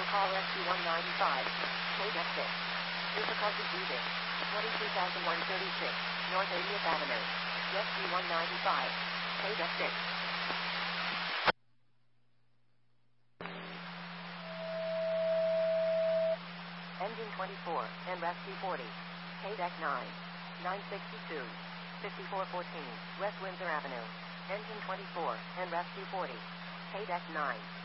call Rescue 195. KDEC 6. Difficulty breathing. 23136. North 80th Avenue. Rescue 195. KDEC 6. Engine 24, and Rescue 40. KDEC 9. 962. 5414. West Windsor Avenue. Engine 24, and Rescue 40. KDEC 9.